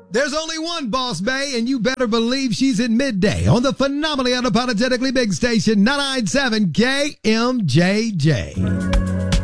There's only one Boss Bay, and you better believe she's at midday on the phenomenally unapologetically big station 997 KMJJ.